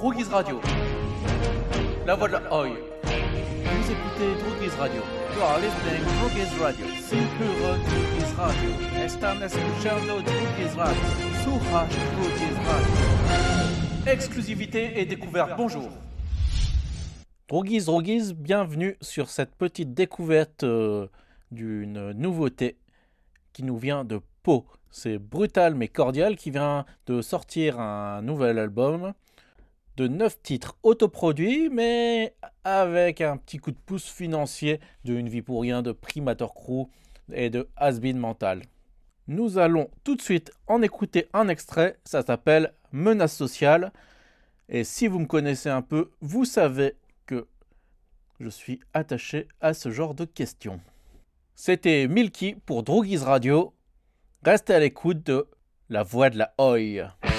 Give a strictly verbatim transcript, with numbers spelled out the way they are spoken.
Droguise Radio. La voix de la Oi. Vous écoutez Droguise Radio. You are listening to Droguise Radio. Simpuro Droguise Radio. Están escuchando Droguise Radio. Suja Droguise Radio. Exclusivité et découverte. Bonjour. Droguise, Droguise, bienvenue sur cette petite découverte euh, d'une nouveauté qui nous vient de Pau. C'est Brutal mais Cordial qui vient de sortir un nouvel album de neuf titres autoproduits, mais avec un petit coup de pouce financier de Une vie pour rien, de Primator Crew et de Has-Been Mental. Nous allons tout de suite en écouter un extrait, ça s'appelle Menace sociale. Et si vous me connaissez un peu, vous savez que je suis attaché à ce genre de questions. C'était Milky pour Droguise Radio. Restez à l'écoute de La Voix de la Oi.